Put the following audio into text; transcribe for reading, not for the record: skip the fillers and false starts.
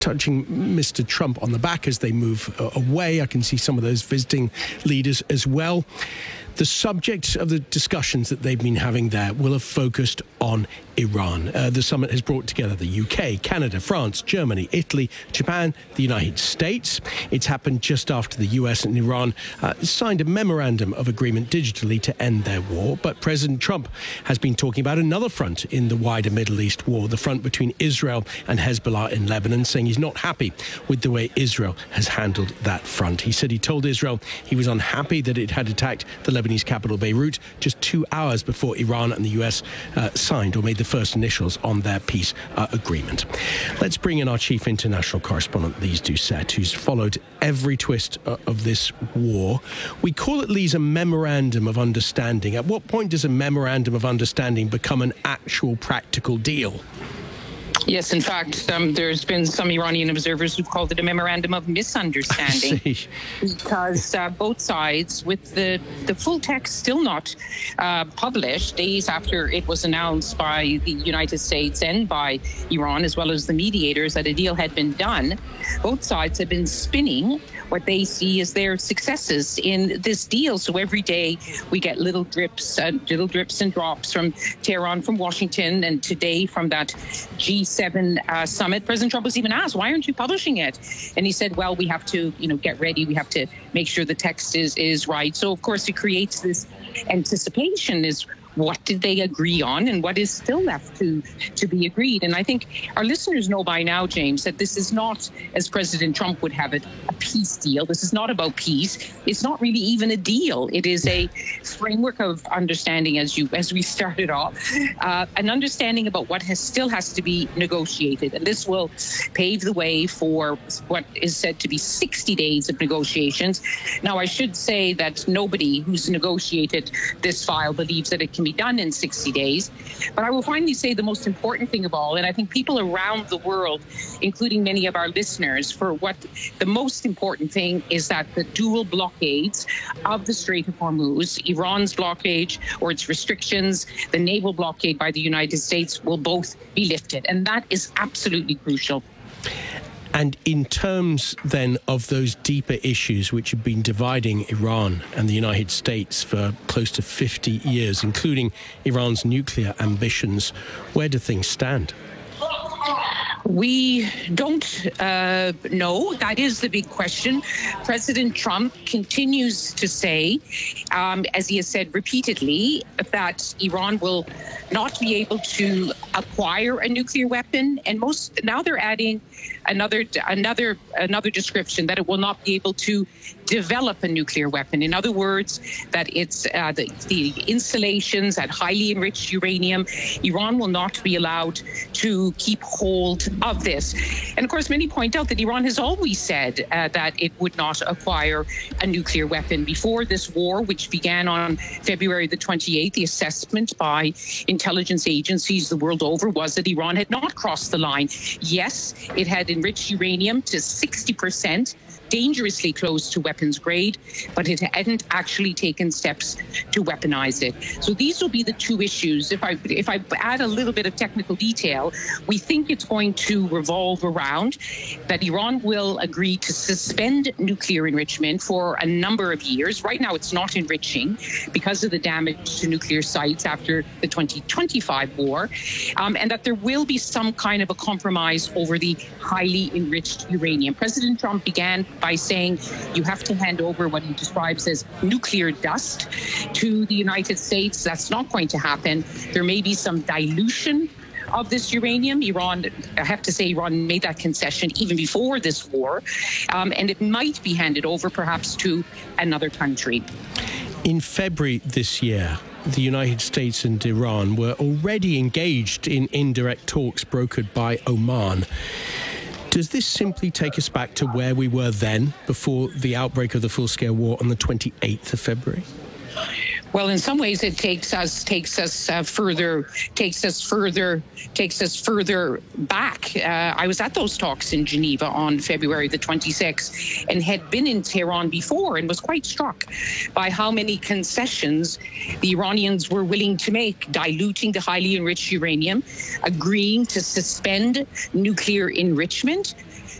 touching Mr. Trump on the back as they move away. I can see some of those visiting leaders as well. The subject of the discussions that they've been having there will have focused on Iran. The summit has brought together the UK, Canada, France, Germany, Italy, Japan, the United States. It's happened just after the US and Iran signed a memorandum of agreement digitally to end their war. But President Trump has been talking about another front in the wider Middle East war, the front between Israel and Hezbollah in Lebanon, saying he's not happy with the way Israel has handled that front. He said he told Israel he was unhappy that it had attacked the Lebanese capital Beirut just 2 hours before Iran and the US signed or made the first initials on their peace agreement. Let's bring in our chief international correspondent, Lise Doucette, who's followed every twist of this war. We call it, Lise, a memorandum of understanding. At what point does a memorandum of understanding become an actual practical deal? Yes, in fact, there's been some Iranian observers who've called it a memorandum of misunderstanding because both sides, with the full text still not published, days after it was announced by the United States and by Iran, as well as the mediators, that a deal had been done, both sides have been spinning what they see as their successes in this deal. So every day we get little drips and drops from Tehran, from Washington, and today from that G7 summit. President Trump was even asked, why aren't you publishing it? And he said, well, we have to, get ready. We have to make sure the text is right. So, of course, it creates this anticipation is what did they agree on and what is still left to be agreed. And I think our listeners know by now, James, that this is not, as President Trump would have it, a peace deal. This is not about peace. It's not really even a deal. It is a framework of understanding, as we started off, an understanding about what still has to be negotiated. And this will pave the way for what is said to be 60 days of negotiations. Now, I should say that nobody who's negotiated this file believes that it can be done in 60 days. But I will finally say the most important thing of all, and I think people around the world, including many of our listeners, for what the most important thing is that the dual blockades of the Strait of Hormuz, Iran's blockade or its restrictions, the naval blockade by the United States, will both be lifted. And that is absolutely crucial. And in terms, then, of those deeper issues which have been dividing Iran and the United States for close to 50 years, including Iran's nuclear ambitions, where do things stand? We don't know. That is the big question. President Trump continues to say, as he has said repeatedly, that Iran will not be able to acquire a nuclear weapon. And now they're adding another description, that it will not be able to develop a nuclear weapon. In other words, that it's the installations at highly enriched uranium, Iran will not be allowed to keep hold of this. And of course, many point out that Iran has always said that it would not acquire a nuclear weapon. Before this war, which began on February the 28th, the assessment by intelligence agencies the world over was that Iran had not crossed the line. Yes, it had enriched uranium to 60%, dangerously close to weapons grade, but it hadn't actually taken steps to weaponize it. So these will be the two issues. If I add a little bit of technical detail, we think it's going to revolve around that Iran will agree to suspend nuclear enrichment for a number of years. Right now, it's not enriching because of the damage to nuclear sites after the 2025 war, and that there will be some kind of a compromise over the highly enriched uranium. President Trump began by saying you have to hand over what he describes as nuclear dust to the United States. That's not going to happen. There may be some dilution of this uranium. I have to say, Iran made that concession even before this war, and it might be handed over perhaps to another country. In February this year, the United States and Iran were already engaged in indirect talks brokered by Oman. Does this simply take us back to where we were then, before the outbreak of the full-scale war on the 28th of February? Well, in some ways, it takes us further back. I was at those talks in Geneva on February the 26th and had been in Tehran before and was quite struck by how many concessions the Iranians were willing to make, diluting the highly enriched uranium, agreeing to suspend nuclear enrichment,